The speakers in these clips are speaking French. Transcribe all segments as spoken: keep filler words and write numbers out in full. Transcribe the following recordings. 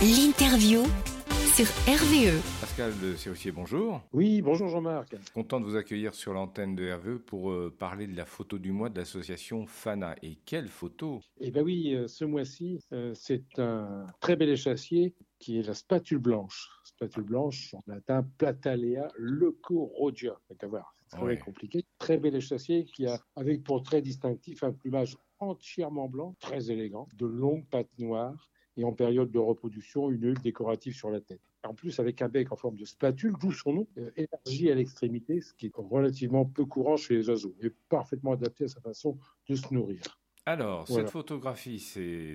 L'interview sur R V E. Pascal de Serrussier, bonjour. Oui, bonjour Jean-Marc. Content de vous accueillir sur l'antenne de R V E pour euh, parler de la photo du mois de l'association FANA. Et quelle photo! Eh bien oui, euh, ce mois-ci, euh, c'est un très bel échassier qui est la spatule blanche. Spatule blanche en latin Platalea leucorodia. C'est à voir, c'est très Ouais. compliqué. Très bel échassier qui a, avec pour trait distinctif, un plumage entièrement blanc, très élégant, de longues pattes noires et en période de reproduction, une huile décorative sur la tête. En plus, avec un bec en forme de spatule, d'où son nom, euh, élargi à l'extrémité, ce qui est relativement peu courant chez les oiseaux, et parfaitement adapté à sa façon de se nourrir. Alors, Voilà. cette photographie, c'est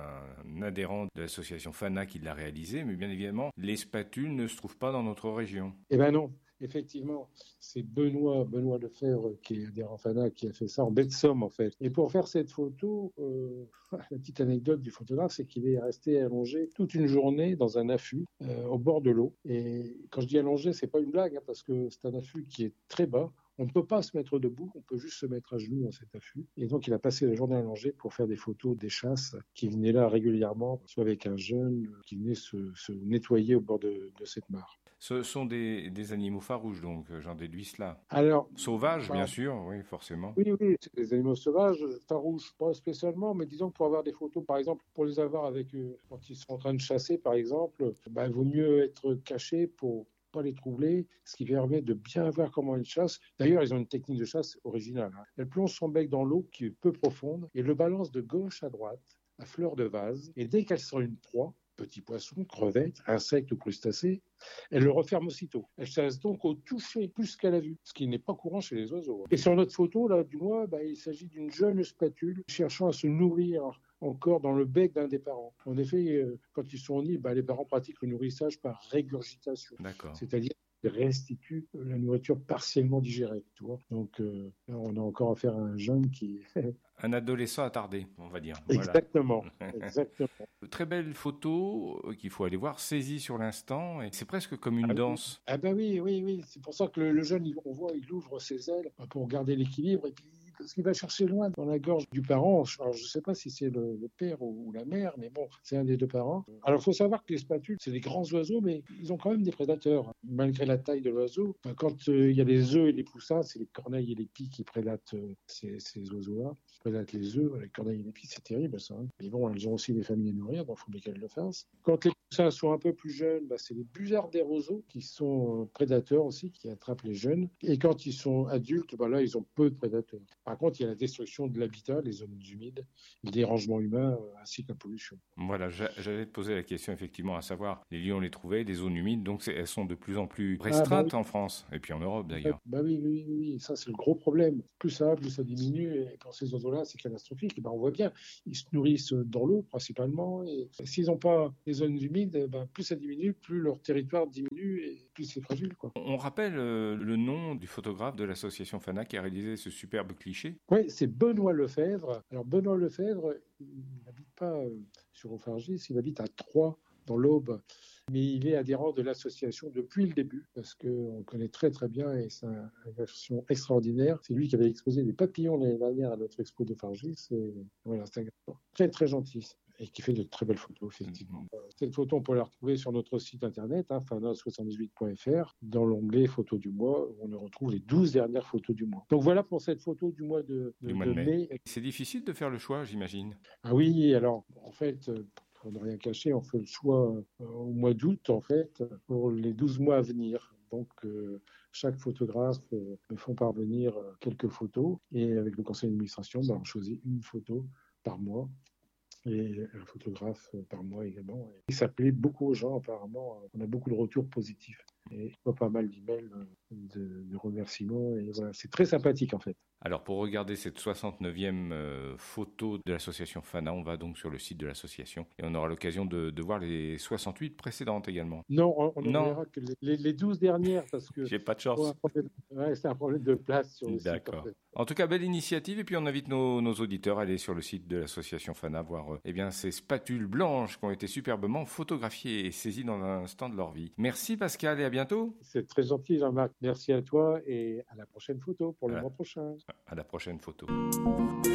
un adhérent de l'association FANA qui l'a réalisée, mais bien évidemment, les spatules ne se trouvent pas dans notre région. Eh bien non, effectivement, c'est Benoît, Benoît Lefebvre, qui est adhérent FANA, qui a fait ça en baie de Somme, en fait. Et pour faire cette photo, euh, la petite anecdote du photographe, c'est qu'il est resté allongé toute une journée dans un affût euh, au bord de l'eau. Et quand je dis allongé, c'est pas une blague, hein, parce que c'est un affût qui est très bas. On ne peut pas se mettre debout, on peut juste se mettre à genoux dans cet affût. Et donc, il a passé la journée allongée pour faire des photos des chasses qui venaient là régulièrement, soit avec un jeune qui venait se, se nettoyer au bord de, de cette mare. Ce sont des, des animaux farouches, donc j'en déduis cela. Alors, Sauvages, bah, bien sûr, oui, forcément. oui, oui, c'est des animaux sauvages, farouches, pas spécialement, mais disons que pour avoir des photos, par exemple, pour les avoir avec eux, quand ils sont en train de chasser, par exemple, bah, il vaut mieux être caché pour pas les troubler, ce qui permet de bien voir comment ils chassent. D'ailleurs, ils ont une technique de chasse originale. Hein. Elle plonge son bec dans l'eau qui est peu profonde et le balance de gauche à droite, à fleur de vase, et dès qu'elle sent une proie, petit poisson, crevette, insecte ou crustacé, elle le referme aussitôt. Elle chasse donc au toucher plus qu'à la vue, ce qui n'est pas courant chez les oiseaux. Et sur notre photo, là, du mois, bah, il s'agit d'une jeune spatule cherchant à se nourrir encore dans le bec d'un des parents. En effet, euh, quand ils sont au nid, bah, les parents pratiquent le nourrissage par régurgitation, D'accord. c'est-à-dire qu'ils restituent la nourriture partiellement digérée. Tu vois. Donc, euh, là, on a encore affaire à un jeune qui... Un adolescent attardé, on va dire. Voilà. Exactement, exactement. Très belle photo euh, qu'il faut aller voir, saisie sur l'instant, et c'est presque comme une Ah oui. danse. Ah ben oui, oui, oui. C'est pour ça que le, le jeune, il- on voit, il ouvre ses ailes pour garder l'équilibre et puis parce qu'il va chercher loin dans la gorge du parent. Alors, je ne sais pas si c'est le, le père ou, ou la mère, mais bon, c'est un des deux parents. Alors, il faut savoir que les spatules, c'est des grands oiseaux, mais ils ont quand même des prédateurs. Malgré la taille de l'oiseau, quand euh, il y a les œufs et les poussins, c'est les corneilles et les pies qui prédatent euh, ces, ces oiseaux-là. Ils prédatent les œufs, les corneilles et les pies, c'est terrible ça. Hein. Mais bon, elles ont aussi des familles à nourrir, donc il faut bien qu'elles le fassent. Quand les poussins sont un peu plus jeunes, bah, c'est les busards des roseaux qui sont euh, prédateurs aussi, qui attrapent les jeunes. Et quand ils sont adultes, bah, là, ils ont peu de prédateurs. Par contre, il y a la destruction de l'habitat, les zones humides, le dérangement humain, euh, ainsi que la pollution. Voilà, j'a- j'allais te poser la question effectivement, à savoir, les lieux on les trouvait, des zones humides, donc c'est- elles sont de plus en plus restreintes Ah, bah en France, et puis en Europe d'ailleurs. Bah oui, oui, oui, oui, ça c'est le gros problème. Plus ça va, plus ça diminue. Et quand ces oiseaux-là, c'est catastrophique. Et ben, on voit bien, ils se nourrissent dans l'eau principalement. Et s'ils n'ont pas des zones humides, ben, plus ça diminue, plus leur territoire diminue et plus c'est fragile, quoi. On rappelle euh, le nom du photographe de l'association FANA qui a réalisé ce superbe cliché. Oui, c'est Benoît Lefebvre. Alors Benoît Lefebvre, il n'habite pas euh, sur Ophargis, il habite à Troyes, dans l'Aube. Mais il est adhérent de l'association depuis le début, parce qu'on le connaît très très bien et c'est un- une version extraordinaire. C'est lui qui avait exposé des papillons l'année dernière à notre expo de Fargis. Et voilà, c'est un gars très très gentil et qui fait de très belles photos, effectivement. Euh, Cette photo, on peut la retrouver sur notre site internet, hein, fana soixante-dix-huit point f r, dans l'onglet photos du mois, où on retrouve les douze dernières photos du mois. Donc voilà pour cette photo du mois de, de, Du mois de de mai. mai. C'est difficile de faire le choix, j'imagine. Ah oui, alors en fait, euh, pour ne rien cacher, on fait le choix euh, au mois d'août, en fait, pour les douze mois à venir. Donc, euh, chaque photographe euh, me font parvenir euh, quelques photos et avec le conseil d'administration, ben, on choisit une photo par mois et un photographe euh, par mois également. Et ça plaît beaucoup aux gens, apparemment. On a beaucoup de retours positifs et pas mal d'emails euh, de, de remerciements. Et voilà, c'est très sympathique, en fait. Alors pour regarder cette soixante-neuvième euh, photo de l'association FANA, on va donc sur le site de l'association et on aura l'occasion de, de voir les soixante-huit précédentes également. Non, on, on ne Non. verra que les, les, les douze dernières parce que J'ai pas de pour un chance. problème- ouais, c'est un problème de place sur le site. D'accord. En fait. En tout cas, belle initiative et puis on invite nos, nos auditeurs à aller sur le site de l'association FANA voir euh, eh bien, ces spatules blanches qui ont été superbement photographiées et saisies dans un instant de leur vie. Merci Pascal et à bientôt. C'est très gentil, Jean-Marc. Merci à toi et à la prochaine photo pour le Voilà. mois prochain. À la prochaine photo.